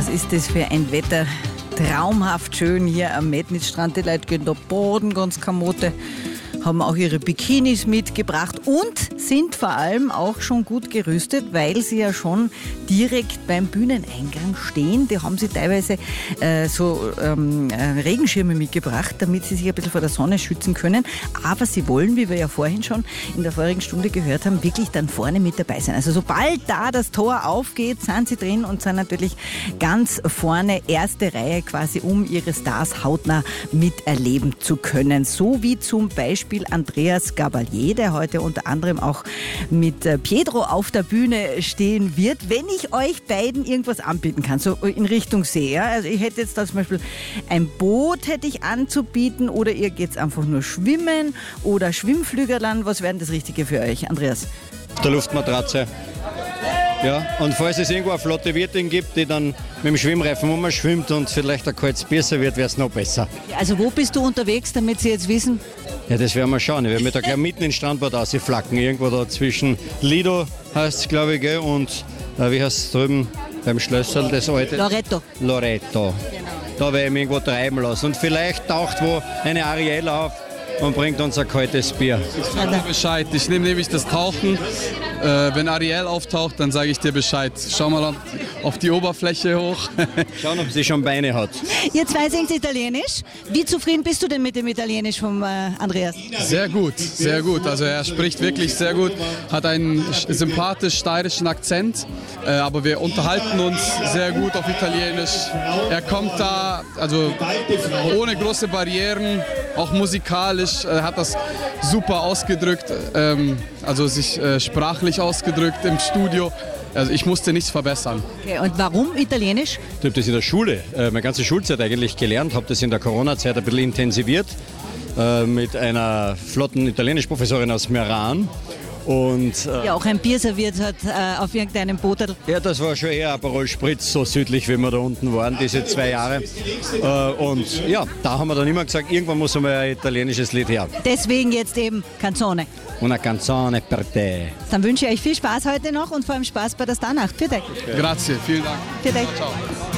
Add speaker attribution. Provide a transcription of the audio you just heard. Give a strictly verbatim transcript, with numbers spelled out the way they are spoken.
Speaker 1: Was ist das für ein Wetter? Traumhaft schön hier am Metnitzstrand. Die Leute gehen da baden, ganz kamotte, haben auch ihre Bikinis mitgebracht und sind vor allem auch schon gut gerüstet, weil sie ja schon direkt beim Bühneneingang stehen. Die haben sie teilweise äh, so ähm, Regenschirme mitgebracht, damit sie sich ein bisschen vor der Sonne schützen können. Aber sie wollen, wie wir ja vorhin schon in der vorigen Stunde gehört haben, wirklich dann vorne mit dabei sein. Also sobald da das Tor aufgeht, sind sie drin und sind natürlich ganz vorne, erste Reihe quasi, um ihre Stars hautnah miterleben zu können. So wie zum Beispiel Andreas Gabalier, der heute unter anderem auch mit Pietro auf der Bühne stehen wird. Wenn ich euch beiden irgendwas anbieten kann, so in Richtung See, ja? Also ich hätte jetzt da zum Beispiel ein Boot hätte ich anzubieten oder ihr geht einfach nur schwimmen oder Schwimmflügerland. Was wäre denn das Richtige für euch, Andreas?
Speaker 2: Der Luftmatratze. Ja, und falls es irgendwo eine flotte Wirtin gibt, die dann mit dem Schwimmreifen rumschwimmt und vielleicht ein kaltes Bier serviert, wäre es noch besser.
Speaker 1: Also wo bist du unterwegs, damit sie jetzt wissen?
Speaker 2: Ja, das werden wir schauen. Ich werde mit da gleich mitten ins Strandbad rausflacken. Irgendwo da zwischen Lido heißt es, glaube ich, gell, und äh, wie heißt es drüben beim Schlösserl, das alte?
Speaker 1: Loreto.
Speaker 2: Loreto. Da werde ich mich irgendwo treiben lassen. Und vielleicht taucht wo eine Ariel auf und bringt uns ein kaltes Bier.
Speaker 3: Ich sage dir Bescheid. Ich nehme nämlich das Tauchen. Äh, wenn Ariel auftaucht, dann sage ich dir Bescheid. Schau mal auf die Oberfläche hoch.
Speaker 2: Schauen, ob sie schon Beine hat.
Speaker 1: Ihr zwei singt Italienisch. Wie zufrieden bist du denn mit dem Italienisch vom äh, Andreas?
Speaker 3: Sehr gut, sehr gut. Also er spricht wirklich sehr gut, hat einen sympathisch steirischen Akzent, äh, aber wir unterhalten uns sehr gut auf Italienisch. Er kommt da, also ohne große Barrieren, auch musikalisch, äh, hat das super ausgedrückt, ähm, also sich äh, sprachlich ausgedrückt im Studio. Also ich musste nichts verbessern.
Speaker 1: Okay, und warum Italienisch?
Speaker 2: Ich habe das in der Schule, äh, meine ganze Schulzeit eigentlich gelernt, habe das in der Corona-Zeit ein bisschen intensiviert äh, mit einer flotten Italienisch-Professorin aus Meran. Und, äh,
Speaker 1: ja, auch ein Bier serviert hat äh, auf irgendeinem Boot.
Speaker 2: Ja, das war schon eher Aperol Spritz, so südlich, wie wir da unten waren, diese zwei Jahre. Äh, und ja, da haben wir dann immer gesagt, irgendwann muss einmal ein italienisches Lied her.
Speaker 1: Deswegen jetzt eben Canzone.
Speaker 2: Una canzone per te.
Speaker 1: Dann wünsche ich euch viel Spaß heute noch und vor allem Spaß bei der Starnacht. Für dich.
Speaker 3: Grazie, vielen Dank.
Speaker 1: Für dich.
Speaker 3: Ciao.